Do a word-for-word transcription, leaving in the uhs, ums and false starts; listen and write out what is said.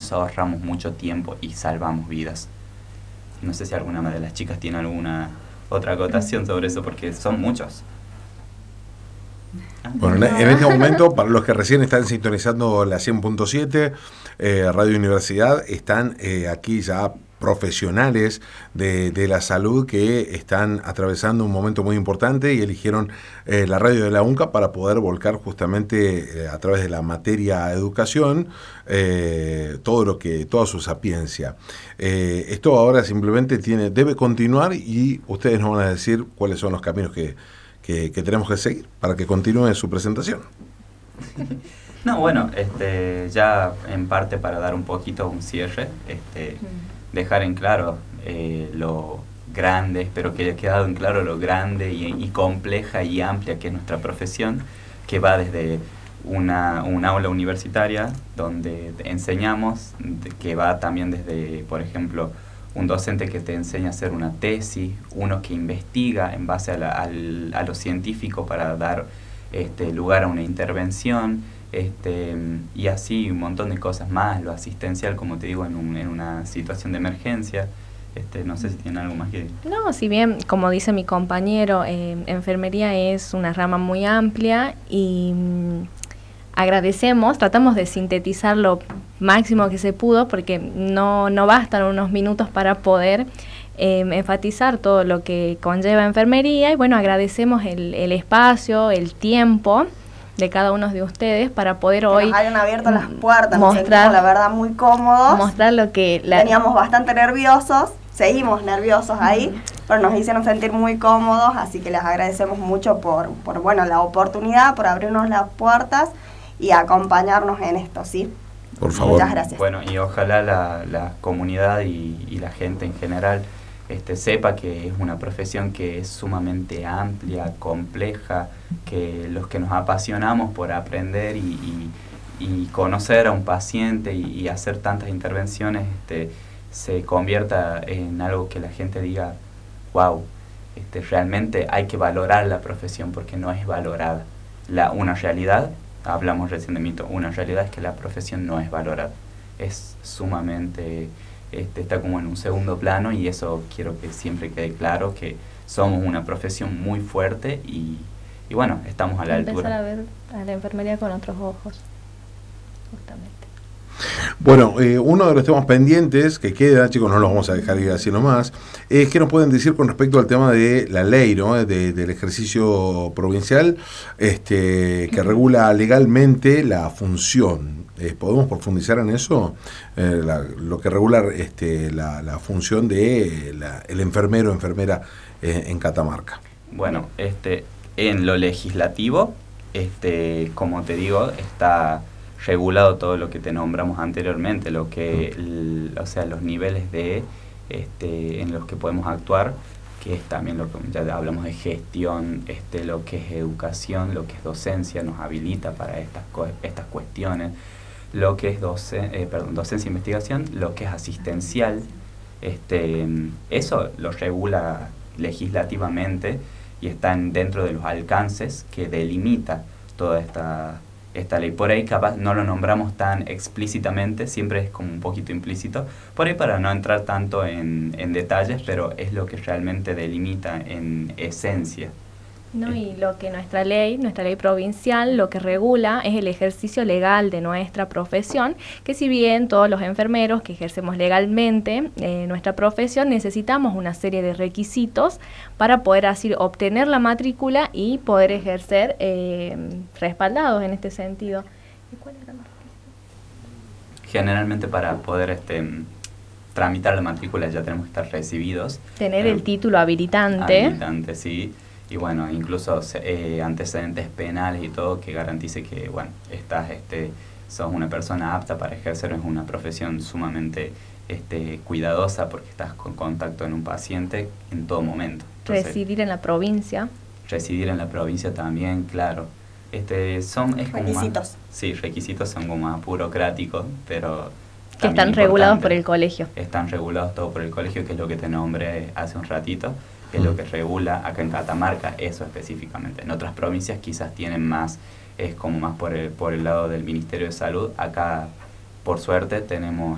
nos ahorramos mucho tiempo y salvamos vidas. No sé si alguna de las chicas tiene alguna otra acotación sobre eso, porque son muchos. Bueno, en este momento, para los que recién están sintonizando la cien punto siete, eh, Radio Universidad, están eh, aquí ya profesionales de, de la salud que están atravesando un momento muy importante y eligieron eh, la radio de la UNCA para poder volcar justamente eh, a través de la materia educación eh, todo lo que, toda su sapiencia. Eh, esto ahora simplemente tiene, debe continuar y ustedes nos van a decir cuáles son los caminos que Que, que tenemos que seguir para que continúe su presentación. No, bueno, este, ya en parte para dar un poquito un cierre, este, dejar en claro eh, lo grande, espero que haya quedado en claro lo grande y, y compleja y amplia que es nuestra profesión, que va desde una, un aula universitaria donde enseñamos, que va también desde, por ejemplo, un docente que te enseña a hacer una tesis, uno que investiga en base a, la, al, a lo científico para dar este, lugar a una intervención, este, y así un montón de cosas más, lo asistencial, como te digo, en, un, en una situación de emergencia. Este, no sé si tienen algo más que... No, si bien, como dice mi compañero, eh, enfermería es una rama muy amplia y mmm, agradecemos, tratamos de sintetizar lo máximo que se pudo porque no, no bastan unos minutos para poder eh, enfatizar todo lo que conlleva enfermería y bueno, agradecemos el, el espacio, el tiempo de cada uno de ustedes para poder que hoy nos hayan abierto las puertas, mostrar, nos la verdad muy cómodos, mostrar lo que la... teníamos bastante nerviosos, seguimos nerviosos ahí, uh-huh. pero nos hicieron sentir muy cómodos, así que les agradecemos mucho por, por bueno, la oportunidad, por abrirnos las puertas y acompañarnos en esto, ¿sí? Por favor. Muchas gracias. Bueno, y ojalá la, la comunidad y, y la gente en general este, sepa que es una profesión que es sumamente amplia, compleja, que los que nos apasionamos por aprender y, y, y conocer a un paciente y, y hacer tantas intervenciones, este, se convierta en algo que la gente diga, wow, este, realmente hay que valorar la profesión porque no es valorada. La, una realidad, hablamos recién de mito, una realidad es que la profesión no es valorada, es sumamente, este, está como en un segundo plano y eso quiero que siempre quede claro, que somos una profesión muy fuerte y, y bueno, estamos a la Empezar altura. a ver a la enfermería con otros ojos, justamente. Bueno, eh, uno de los temas pendientes que queda, chicos, no los vamos a dejar ir así nomás, es que nos pueden decir con respecto al tema de la ley, ¿no? de, del ejercicio provincial este, que regula legalmente la función. Eh, ¿Podemos profundizar en eso? Eh, la, lo que regula este, la, la función de la, el enfermero o enfermera eh, en Catamarca. Bueno, este, en lo legislativo, este, como te digo, está regulado todo lo que te nombramos anteriormente, lo que, el, o sea, los niveles de, este, en los que podemos actuar, que es también lo que ya hablamos de gestión, este, lo que es educación, lo que es docencia, nos habilita para estas, estas cuestiones, lo que es doce, eh, perdón, docencia e investigación, lo que es asistencial, este, eso lo regula legislativamente y están dentro de los alcances que delimita toda esta esta ley. Por ahí capaz no lo nombramos tan explícitamente, siempre es como un poquito implícito, por ahí para no entrar tanto en, en detalles, pero es lo que realmente delimita en esencia. No, y lo que nuestra ley, nuestra ley provincial, lo que regula es el ejercicio legal de nuestra profesión, que si bien todos los enfermeros que ejercemos legalmente eh, nuestra profesión necesitamos una serie de requisitos para poder así obtener la matrícula y poder ejercer eh, respaldados en este sentido. ¿Y cuál era el requisito? Generalmente para poder este tramitar la matrícula ya tenemos que estar recibidos. Tener eh, el título habilitante. Habilitante, sí. Y bueno, incluso eh, antecedentes penales y todo que garantice que, bueno, estás, este, sos una persona apta para ejercer, es una profesión sumamente este, cuidadosa porque estás con contacto en un paciente en todo momento. Entonces, residir en la provincia. Residir en la provincia también, claro. Este, son es como requisitos. Más, sí, requisitos son como más burocráticos, pero que están regulados por el colegio. Están regulados todo por el colegio, que es lo que te nombré hace un ratito, que es lo que regula acá en Catamarca, eso específicamente. En otras provincias quizás tienen más, es como más por el, por el lado del Ministerio de Salud. Acá, por suerte, tenemos